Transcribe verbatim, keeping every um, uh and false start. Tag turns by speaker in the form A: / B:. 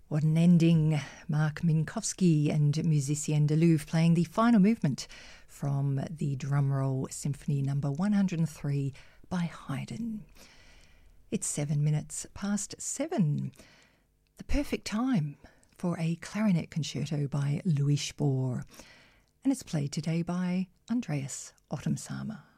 A: What an ending. Mark Minkowski and Musicien de Louvre playing the final movement from the drumroll Symphony number one hundred three by Haydn. It's seven minutes past seven. The perfect time for a clarinet concerto by Louis Spohr. And it's played today by Andreas Ottomsamer.